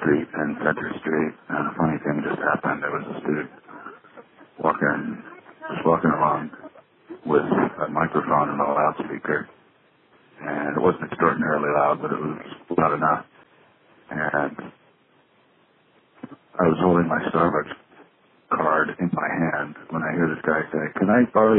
street and Center Street, and a funny thing just happened. There was this dude walking along with a microphone and a loudspeaker, and it wasn't extraordinarily loud, but it was loud enough. And I was holding my Starbucks card in my hand when I hear this guy say, "Can I borrow